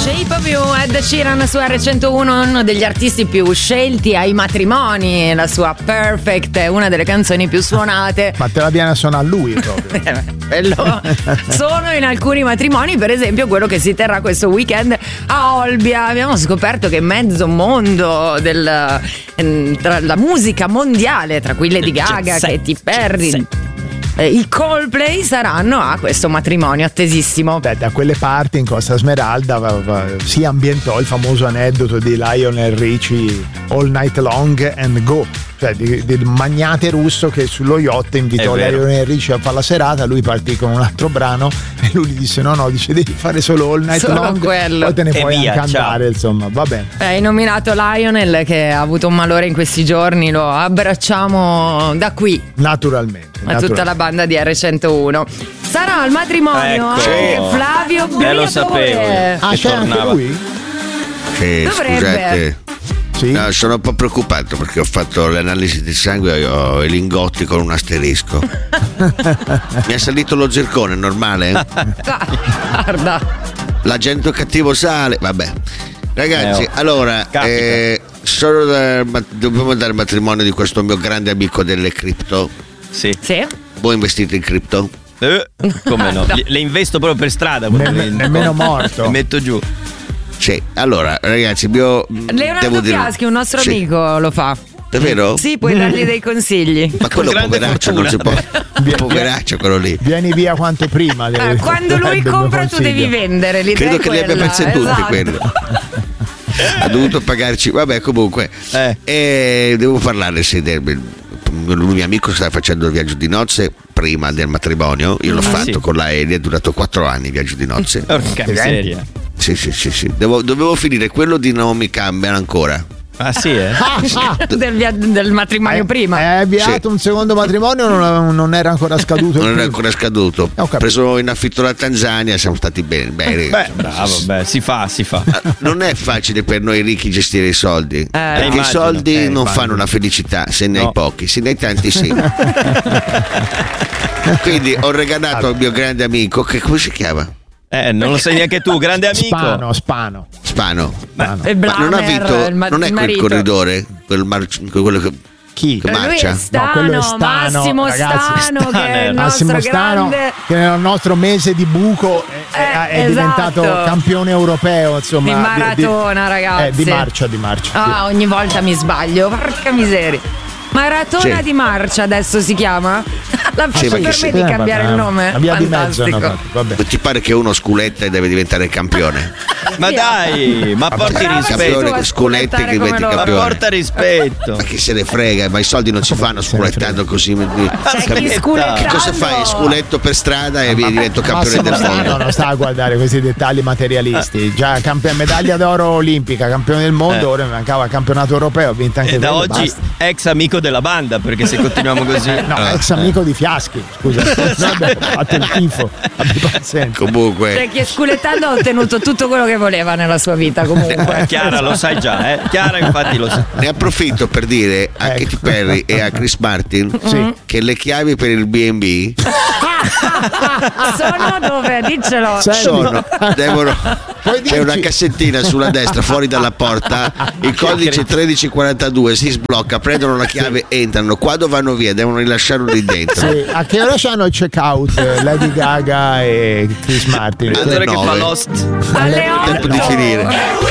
Shape of You, Ed Sheeran su R101, uno degli artisti più scelti ai matrimoni. La sua Perfect è una delle canzoni più suonate. Ma te la viene a suonare lui proprio. Sono in alcuni matrimoni, per esempio quello che si terrà questo weekend a Olbia. Abbiamo scoperto che mezzo mondo tra la musica mondiale, tra cui Lady Gaga, Katy Perry, i Coldplay saranno a questo matrimonio attesissimo. Beh, da quelle parti in Costa Smeralda si ambientò il famoso aneddoto di Lionel Richie All Night Long and Go, cioè del magnate russo che sullo yacht invitò Lionel Richie a fare la serata. Lui partì con un altro brano e lui gli disse no, dice devi fare solo All Night Long, quello. Poi te ne puoi anche andare, insomma, va bene. Hai nominato Lionel che ha avuto un malore in questi giorni, lo abbracciamo da qui naturalmente a tutta la banda di R101. Sarà al matrimonio anche Flavio Briatore. Lo sapevo. C'è anche lui? Dovrebbe. Sì. No, sono un po' preoccupato perché ho fatto l'analisi del sangue e ho i lingotti con un asterisco. Mi è salito lo zircone, normale? Guarda. L'agente cattivo sale. Vabbè. Ragazzi, allora dobbiamo andare al matrimonio di questo mio grande amico delle cripto. Sì. Voi investite in cripto? Come no? Le investo proprio per strada. Nemmeno morto. Le metto giù. Sì, allora ragazzi, Leonardo Fiaschi, un nostro amico, lo fa. Davvero? Sì, puoi dargli dei consigli. Ma quello poveraccio non si può. Poveraccio quello lì. Vieni via quanto prima. Quando lui compra tu devi vendere. Credo che li abbia perse tutti quello. Ha dovuto pagarci. Vabbè, comunque. E devo parlare lui mio amico stava facendo il viaggio di nozze prima del matrimonio. Io l'ho fatto con la Elia, è durato 4 anni il viaggio di nozze. Porca miseria. Sì. Dovevo finire quello di Naomi Campbell ancora. Ah sì, del matrimonio prima. Hai avviato un secondo matrimonio, non era ancora scaduto? Non era ancora scaduto. Ho preso in affitto la Tanzania, siamo stati bene. Bravo, si fa. Non è facile per noi ricchi gestire i soldi. Perché i soldi non fanno la felicità, se ne hai pochi, se ne hai tanti sì. Quindi ho regalato al mio grande amico, che come si chiama? Non lo sai neanche tu, grande amico. Spano. Ma non ha vinto, non è quel corridore, quello che chi? Che marcia? Quello è Stano, Massimo Stano, che è il nostro grande, che nel nostro mese di buco è diventato campione europeo, insomma, di maratona, ragazzi. Di marcia. Ogni volta mi sbaglio, porca miseria. Maratona di marcia adesso si chiama? La faccio per me di cambiare il nome. Via di mezzo, vabbè. Ti pare che uno sculetta e deve diventare campione? Ma dai, ma porti rispetto. Sculetta che diventi campione. Ma porta rispetto. Ma chi se ne frega, ma i soldi non si fanno sculettando così. Che cosa fai? Sculetto per strada e divento campione del mondo. Non sta a guardare questi dettagli materialisti. Già medaglia d'oro olimpica, campione del mondo, ora mancava campionato europeo, ha vinto anche da oggi ex amico della banda, perché se continuiamo così ex amico di Fiaschi, scusa. Vabbè, fate il tifo, abbi pazienza. Comunque, cioè, che sculettando ha ottenuto tutto quello che voleva nella sua vita, comunque. Chiara lo sai già, Chiara infatti lo sa. Ne approfitto per dire a Katy Perry e a Chris Martin che le chiavi per il B&B sono dove? Diccelo. C'è una cassettina sulla destra fuori dalla porta, il codice 1342, si sblocca, prendono la chiave, entrano, quando vanno via devono rilasciarlo lì dentro. Sì, a che ora c'hanno il check out Lady Gaga e Chris Martin? Che fa Lost alle 8. Tempo di finire.